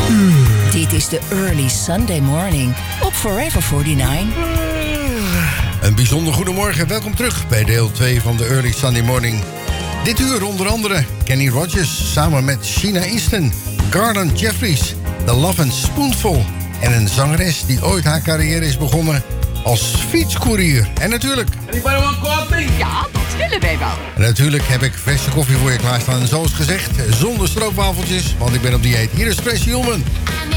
Dit is de Early Sunday Morning op Forever 49. Een bijzonder goedemorgen. Welkom terug bij deel 2 van de Early Sunday Morning. Dit uur onder andere Kenny Rogers samen met Sheena Easton, Garland Jeffries, The Love and Spoonful en een zangeres die ooit haar carrière is begonnen als fietscourier. En natuurlijk... Anybody want coffee? Ja, dat willen wij wel. En natuurlijk heb ik verse koffie voor je klaarstaan. En zoals gezegd, zonder stroopwafeltjes, want ik ben op dieet. Hier is Tracy Ullman.